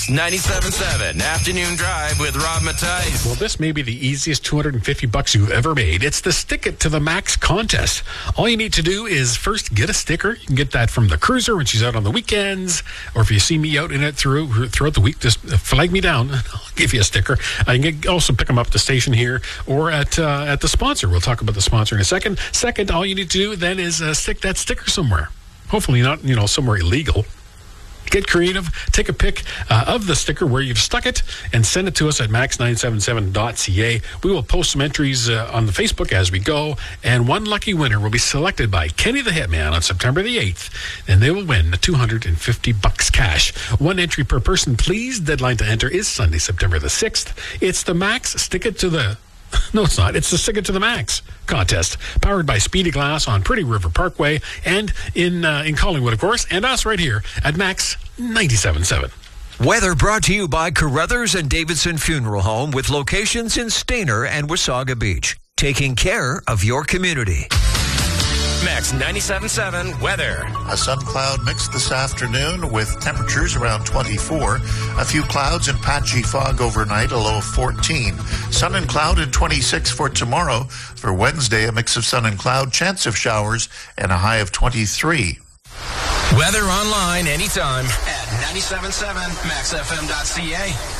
Max 97.7 Afternoon Drive with Rob Matthijs. Well, this may be the easiest $250 you've ever made. It's the Stick It to the Max contest. All you need to do is first get a sticker. You can get that from the cruiser when she's out on the weekends, or if you see me out in it throughout the week, just flag me down and I'll give you a sticker. You can also pick them up at the station here or at the sponsor. We'll talk about the sponsor in a second. Second, all you need to do then is stick that sticker somewhere. Hopefully not, somewhere illegal. Get creative. Take a pic of the sticker where you've stuck it and send it to us at max977.ca. We will post some entries on the Facebook as we go, and one lucky winner will be selected by Kenny the Hitman on September the 8th, and they will win the $250 cash. One entry per person, please. Deadline to enter is Sunday, September the 6th. It's the Max Stick It to the... No, it's not. It's the Stick It to the Max contest, powered by Speedy Glass on Pretty River Parkway and in Collingwood, of course, and us right here at Max 97.7. Weather brought to you by Carruthers and Davidson Funeral Home with locations in Stayner and Wasaga Beach, taking care of your community. Max 97.7 weather. A sun cloud mix this afternoon with temperatures around 24. A few clouds and patchy fog overnight, a low of 14. Sun and cloud and 26 for tomorrow. For Wednesday, a mix of sun and cloud, chance of showers, and a high of 23. Weather online anytime at 97.7maxfm.ca.